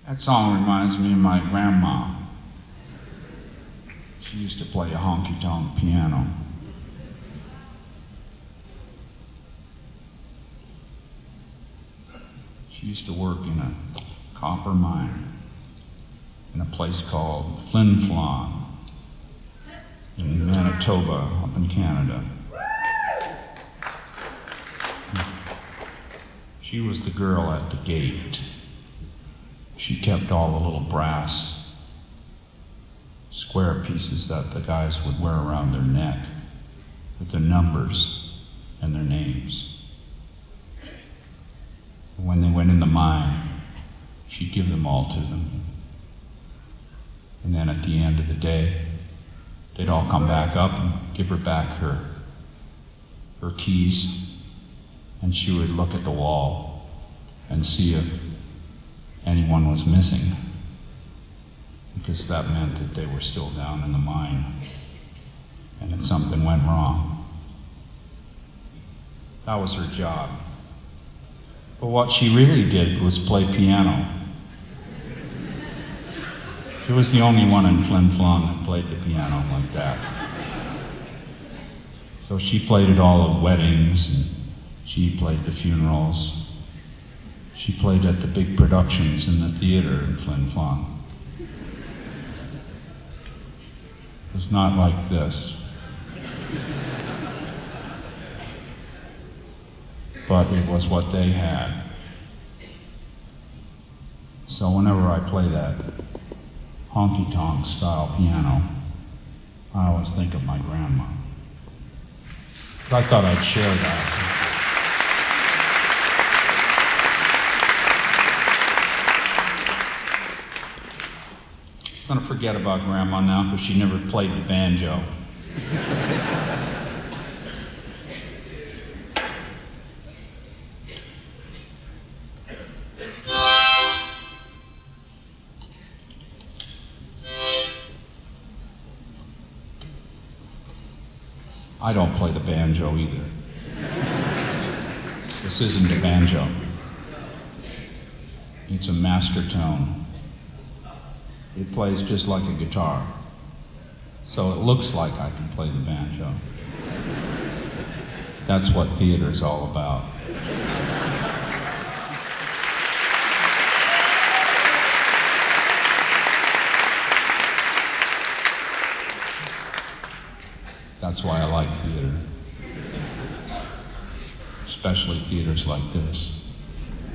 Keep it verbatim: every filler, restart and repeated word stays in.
That song reminds me of my grandma. She used to play a honky-tonk piano. She used to work in a copper mine in a place called Flin Flon in Manitoba, up in Canada. She was the girl at the gate. She kept all the little brass square pieces that the guys would wear around their neck with their numbers and their names. When they went in the mine, she'd give them all to them. And then at the end of the day, they'd all come back up and give her back her, her keys, and she would look at the wall and see if anyone was missing, because that meant that they were still down in the mine and that something went wrong. That was her job. But what she really did was play piano. She was the only one in Flin Flon that played the piano like that. So she played at all the weddings, and she played the funerals. She played at the big productions in the theater in Flin Flon. It was not like this. But it was what they had. So whenever I play that honky-tonk style piano, I always think of my grandma. I thought I'd share that. I'm gonna forget about Grandma now because she never played the banjo. I don't play the banjo either. This isn't a banjo. It's a master tone. It plays just like a guitar. So it looks like I can play the banjo. That's what theater is all about. That's why I like theater, especially theaters like this.